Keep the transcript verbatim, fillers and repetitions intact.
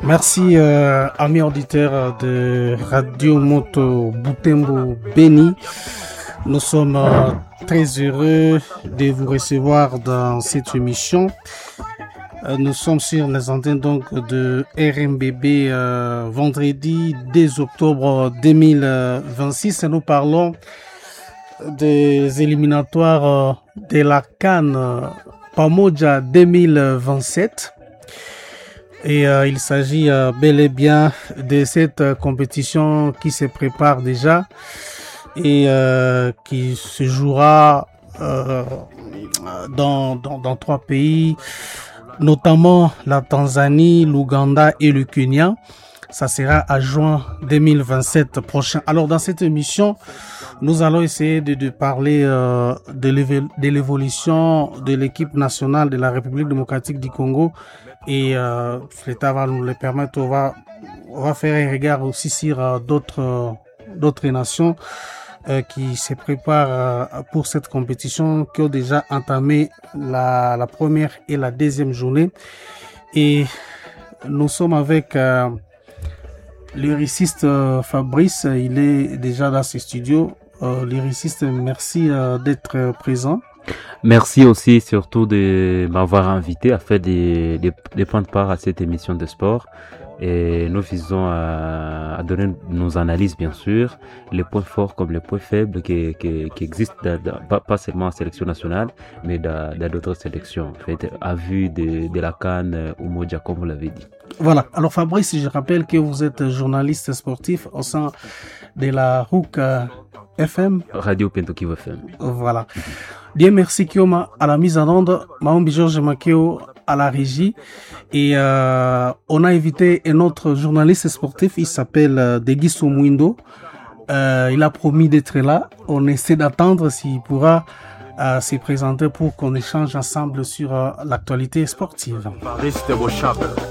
Merci, euh, amis auditeurs de Radio Moto Butembo Beni. Nous sommes euh, très heureux de vous recevoir dans cette émission. Euh, nous sommes sur les antennes donc de R M B B euh, vendredi deux octobre deux mille vingt-six et nous parlons des éliminatoires euh, de la CAN euh, Pamoja deux mille vingt-sept. Et euh, il s'agit euh, bel et bien de cette euh, compétition qui se prépare déjà et euh, qui se jouera euh, dans, dans, dans trois pays, notamment la Tanzanie, l'Ouganda et le Kenya. Ça sera à juin deux mille vingt-sept prochain. Alors dans cette émission, nous allons essayer de, de parler euh, de l'évolution de l'équipe nationale de la République démocratique du Congo. Et euh, l'État va nous le permettre. On va, on va faire un regard aussi sur euh, d'autres, euh, d'autres nations euh, qui se préparent euh, pour cette compétition, qui ont déjà entamé la, la première et la deuxième journée. Et nous sommes avec euh, le lyriciste euh, Fabrice. Il est déjà dans ses studios. Euh, lyriciste, merci euh, d'être présent. Merci aussi surtout de m'avoir invité à faire des, des, des prendre part à cette émission de sport. Et nous visons à, à donner nos analyses, bien sûr, les points forts comme les points faibles qui, qui, qui existent, dans, dans, pas, pas seulement en sélection nationale, mais dans, dans d'autres sélections, en fait, à vue de, de la CAN Umoja, comme vous l'avez dit. Voilà. Alors Fabrice, je rappelle que vous êtes journaliste sportif au sein de la R O C F M. Radio Pentokivo F M. Voilà. Bien, merci Kioma à la mise en onde, Maombi Georges Makeo à la régie. Et euh, on a invité un autre journaliste sportif, il s'appelle euh, Degiso Mwindo. Euh, il a promis d'être là. On essaie d'attendre s'il pourra euh, se présenter pour qu'on échange ensemble sur euh, l'actualité sportive.